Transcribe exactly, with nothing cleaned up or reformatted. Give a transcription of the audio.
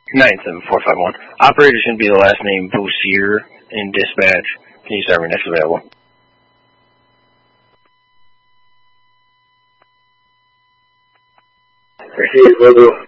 nine seven four five one. Operator should be the last name Boussier in dispatch. Can you start me next available? Received, will do.